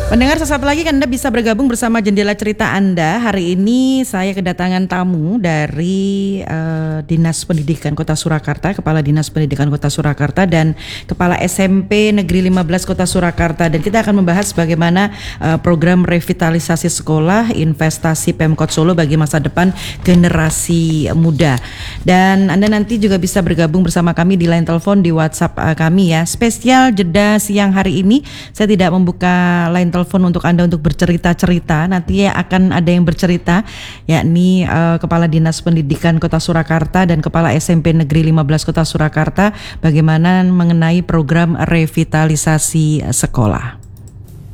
Pendengar, sesaat lagi Anda bisa bergabung bersama Jendela Cerita Anda. Hari ini saya kedatangan tamu dari Dinas Pendidikan Kota Surakarta, Kepala Dinas Pendidikan Kota Surakarta dan Kepala SMP Negeri 15 Kota Surakarta. Dan kita akan membahas bagaimana program revitalisasi sekolah, investasi Pemkot Solo bagi masa depan generasi muda. Dan Anda nanti juga bisa bergabung bersama kami di line telepon di WhatsApp kami ya. Spesial jeda siang hari ini, saya tidak membuka line telepon untuk Anda untuk bercerita-cerita. Nanti akan ada yang bercerita, yakni Kepala Dinas Pendidikan Kota Surakarta dan Kepala SMP Negeri 15 Kota Surakarta, bagaimana mengenai program revitalisasi sekolah.